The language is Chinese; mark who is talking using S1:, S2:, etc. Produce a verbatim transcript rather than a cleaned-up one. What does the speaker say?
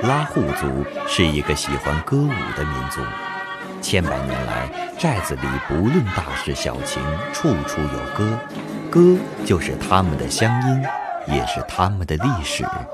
S1: 拉祜族是一个喜欢歌舞的民族，千百年来，寨子里不论大事小情，处处有歌，歌就是他们的乡音，也是他们的历史。